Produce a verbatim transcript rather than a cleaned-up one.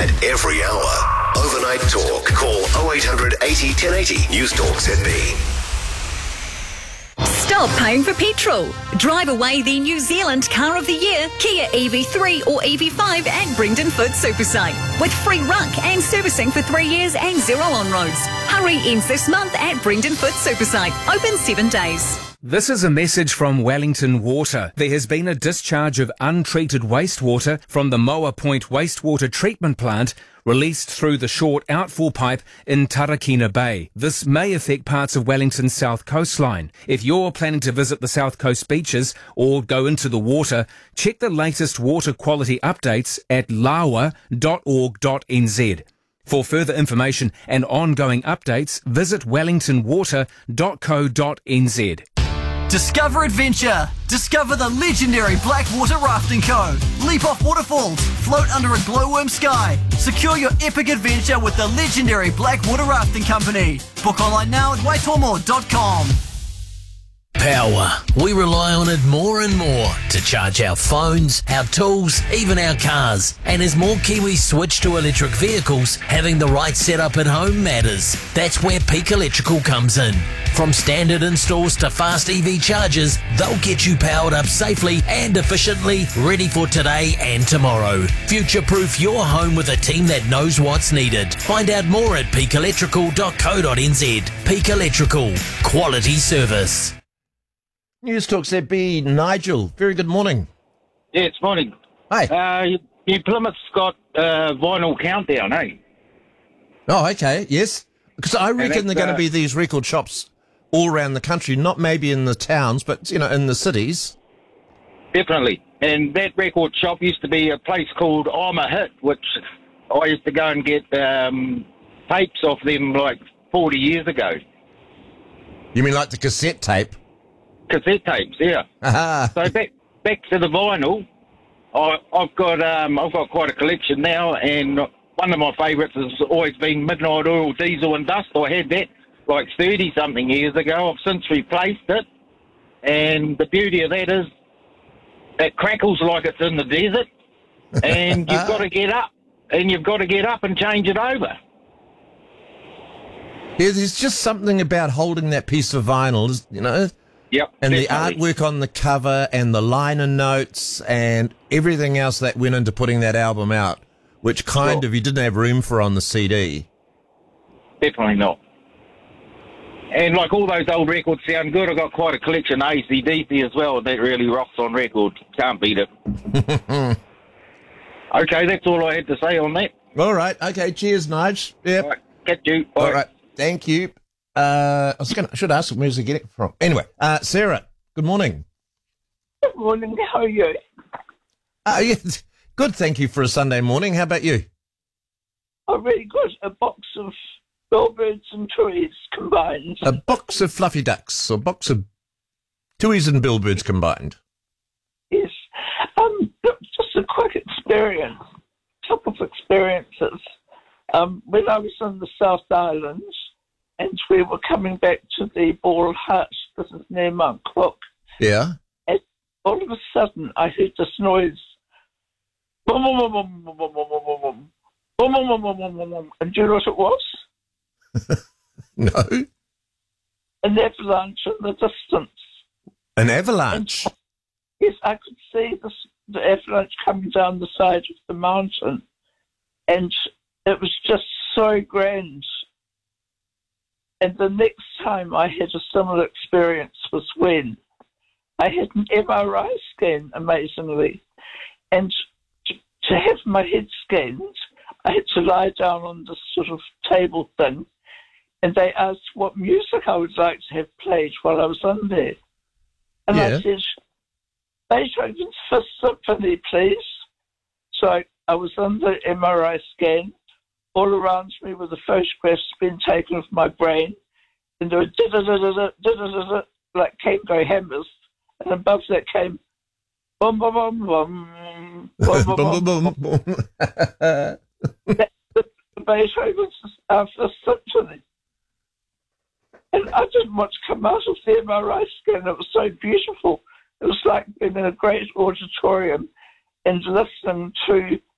and every hour. Overnight Talk. Call oh eight hundred eighty ten eighty. News Talk Z B. Stop paying for petrol. Drive away the New Zealand Car of the Year, Kia E V three or E V five at Brendan Foot Supersite. With free ruck and servicing for three years and zero on roads. Hurry ends this month at Brendan Foot Supersite. Open seven days. This is a message from Wellington Water. There has been a discharge of untreated wastewater from the Moa Point wastewater treatment plant released through the short outfall pipe in Tarakina Bay. This may affect parts of Wellington's south coastline. If you're planning to visit the south coast beaches or go into the water, check the latest water quality updates at lawa dot org dot n z. For further information and ongoing updates, visit wellington water dot co dot n z. Discover adventure. Discover the legendary Blackwater Rafting Co. Leap off waterfalls, float under a glowworm sky. Secure your epic adventure with the legendary Blackwater Rafting Company. Book online now at waitomo dot com. Power. We rely on it more and more to charge our phones, our tools, even our cars. And as more Kiwis switch to electric vehicles, having the right setup at home matters. That's where Peak Electrical comes in. From standard installs to fast E V chargers, they'll get you powered up safely and efficiently, ready for today and tomorrow. Future-proof your home with a team that knows what's needed. Find out more at peak electrical dot co dot n z. Peak Electrical. Quality service. News Talk Z B, Nigel. Very good morning. Yeah, it's morning. Hi. Uh, your Plymouth's got uh, vinyl countdown, eh? Oh, okay. Yes. Because I reckon they're going to uh, be these record shops all around the country, not maybe in the towns, but, you know, in the cities. Definitely. And that record shop used to be a place called I'm a Hit, which I used to go and get um, tapes off them like forty years ago. You mean like the cassette tape? Cassette tapes, yeah. Aha. So back back to the vinyl, I, I've got um, I've got quite a collection now, and one of my favourites has always been Midnight Oil, Diesel and Dust. I had that like thirty something years ago. I've since replaced it, and the beauty of that is it crackles like it's in the desert, and you've got to get up, and you've got to get up and change it over. Yeah, there's just something about holding that piece of vinyl, you know. Yep, and definitely. The artwork on the cover and the liner notes and everything else that went into putting that album out, which kind Sure. of you didn't have room for on the C D. Definitely not. And like all those old records sound good. I've got quite a collection, A C D C as well, that really rocks on record. Can't beat it. Okay, that's all I had to say on that. All right. Okay. Cheers, Nige. Yep. All right, catch you. All Bye. right. Thank you. Uh, I was going to, I should ask him where's he getting it from. Anyway, uh, Sarah, good morning. Good morning. How are you? Uh, yeah, good. Thank you for a Sunday morning. How about you? Oh, really good. A box of bellbirds and tuis combined. A box of fluffy ducks, or a box of tuis and billbirds combined. Yes. Um, just a quick experience, couple of experiences. Um, when I was in the South Island, and we were coming back to the Ball Hut, this is near Mount Cook, Yeah. and all of a sudden I heard this noise. Boom, boom, boom, boom, boom, boom, boom, boom, boom. Boom, boom, boom, boom, boom, boom, boom. And do you know what it was? No. An avalanche in the distance. An avalanche. And, yes, I could see this, the avalanche coming down the side of the mountain, and it was just so grand. And the next time I had a similar experience was when I had an M R I scan, amazingly. And to, to have my head scanned, I had to lie down on this sort of table thing, and they asked what music I would like to have played while I was in there. And Yeah. I said, Beethoven's Fifth Symphony, please. So I, I was in the M R I scan. All around me were the photographs being taken of my brain, and there were da-da-da-da-da, da-da-da-da, like Kango hammers, and above that came bum bum bum bum bum bum bum. Boom, boom, boom, boom. That's the, the Beethoven's uh, Fifth Symphony. And I didn't want to come out of the M R I scan. It was so beautiful. It was like being in a great auditorium and listening to